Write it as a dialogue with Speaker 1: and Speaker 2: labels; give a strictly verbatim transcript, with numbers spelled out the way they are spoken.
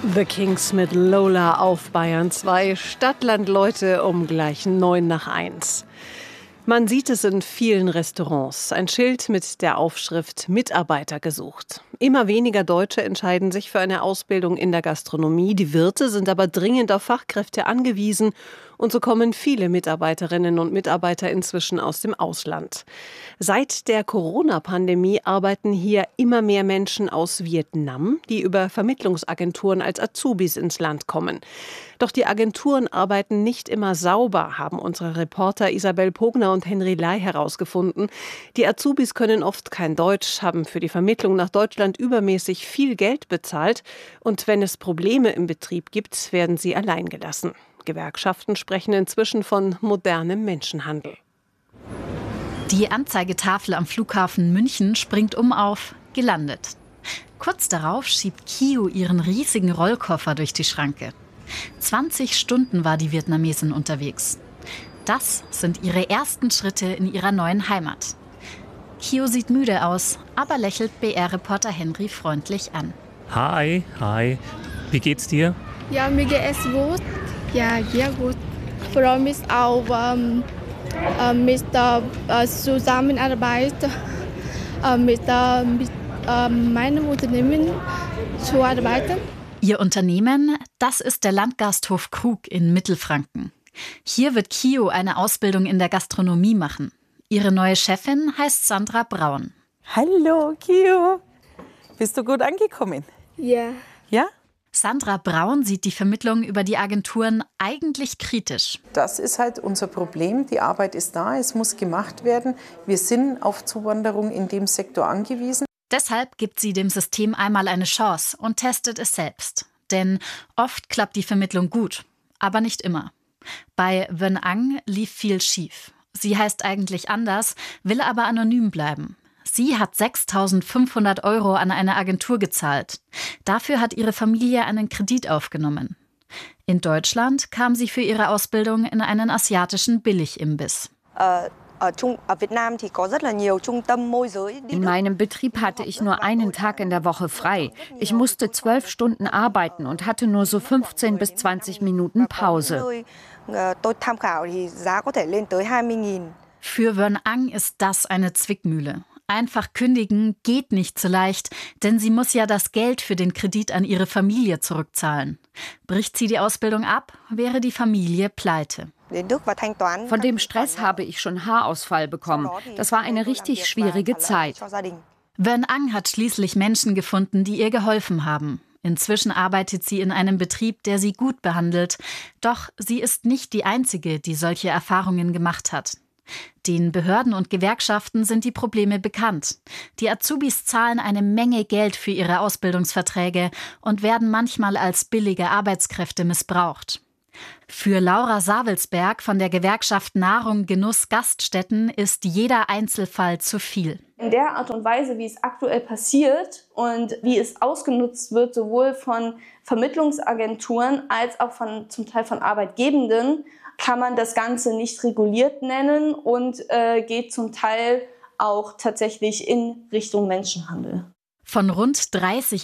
Speaker 1: The Kings mit Lola auf Bayern zwei. Stadtland Leute um gleich neun nach eins. Man sieht es in vielen Restaurants. Ein Schild mit der Aufschrift Mitarbeiter gesucht. Immer weniger Deutsche entscheiden sich für eine Ausbildung in der Gastronomie. Die Wirte sind aber dringend auf Fachkräfte angewiesen. Und so kommen viele Mitarbeiterinnen und Mitarbeiter inzwischen aus dem Ausland. Seit der Corona-Pandemie arbeiten hier immer mehr Menschen aus Vietnam, die über Vermittlungsagenturen als Azubis ins Land kommen. Doch die Agenturen arbeiten nicht immer sauber, haben unsere Reporter Isabel Pogner und Henry Lai herausgefunden. Die Azubis können oft kein Deutsch, haben für die Vermittlung nach Deutschland übermäßig viel Geld bezahlt. Und wenn es Probleme im Betrieb gibt, werden sie allein gelassen. Gewerkschaften sprechen inzwischen von modernem Menschenhandel.
Speaker 2: Die Anzeigetafel am Flughafen München springt um auf gelandet. Kurz darauf schiebt Kio ihren riesigen Rollkoffer durch die Schranke. zwanzig Stunden war die Vietnamesin unterwegs. Das sind ihre ersten Schritte in ihrer neuen Heimat. Kio sieht müde aus, aber lächelt B R-Reporter Henry freundlich an.
Speaker 3: Hi, hi. Wie geht's dir?
Speaker 4: Ja, mir geht es gut. Ja, sehr gut. Ich freue mich auf ähm, äh, mit der äh, Zusammenarbeit äh, mit, äh, mit äh, meinem Unternehmen zu arbeiten.
Speaker 2: Ihr Unternehmen, das ist der Landgasthof Krug in Mittelfranken. Hier wird Kio eine Ausbildung in der Gastronomie machen. Ihre neue Chefin heißt Sandra Braun.
Speaker 5: Hallo, Kio. Bist du gut angekommen?
Speaker 4: Ja.
Speaker 5: Ja?
Speaker 2: Sandra Braun sieht die Vermittlung über die Agenturen eigentlich kritisch.
Speaker 5: Das ist halt unser Problem. Die Arbeit ist da, es muss gemacht werden. Wir sind auf Zuwanderung in dem Sektor angewiesen.
Speaker 2: Deshalb gibt sie dem System einmal eine Chance und testet es selbst. Denn oft klappt die Vermittlung gut, aber nicht immer. Bei Wen Ang lief viel schief. Sie heißt eigentlich anders, will aber anonym bleiben. Sie hat sechstausendfünfhundert Euro an eine Agentur gezahlt. Dafür hat ihre Familie einen Kredit aufgenommen. In Deutschland kam sie für ihre Ausbildung in einen asiatischen Billigimbiss.
Speaker 6: In meinem Betrieb hatte ich nur einen Tag in der Woche frei. Ich musste zwölf Stunden arbeiten und hatte nur so fünfzehn bis zwanzig Minuten Pause.
Speaker 2: Für Wen Ang ist das eine Zwickmühle. Einfach kündigen geht nicht so leicht, denn sie muss ja das Geld für den Kredit an ihre Familie zurückzahlen. Bricht sie die Ausbildung ab, wäre die Familie pleite.
Speaker 6: Von dem Stress habe ich schon Haarausfall bekommen. Das war eine richtig schwierige Zeit.
Speaker 2: Wen Ang hat schließlich Menschen gefunden, die ihr geholfen haben. Inzwischen arbeitet sie in einem Betrieb, der sie gut behandelt. Doch sie ist nicht die Einzige, die solche Erfahrungen gemacht hat. Den Behörden und Gewerkschaften sind die Probleme bekannt. Die Azubis zahlen eine Menge Geld für ihre Ausbildungsverträge und werden manchmal als billige Arbeitskräfte missbraucht. Für Laura Savelsberg von der Gewerkschaft Nahrung, Genuss, Gaststätten ist jeder Einzelfall zu viel.
Speaker 7: In der Art und Weise, wie es aktuell passiert und wie es ausgenutzt wird, sowohl von Vermittlungsagenturen als auch von, zum Teil von Arbeitgebenden, kann man das Ganze nicht reguliert nennen und äh, geht zum Teil auch tatsächlich in Richtung Menschenhandel.
Speaker 2: Von rund dreißig